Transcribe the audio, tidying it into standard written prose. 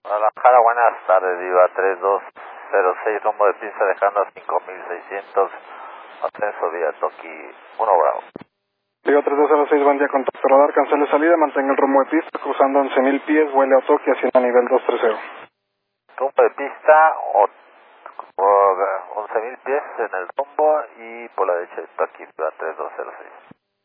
Guadalajara, buenas tardes, Viva 3206, rumbo de pista dejando a 5600, ascenso vía Toki 1 Bravo. Viva 3206, buen día, contacto radar, cancele salida, mantenga el rumbo de pista, cruzando 11.000 pies, vuele a Toki haciendo nivel 230. Rumbo de pista, 11.000 pies en el rumbo y por la derecha de Toki, Viva 3206.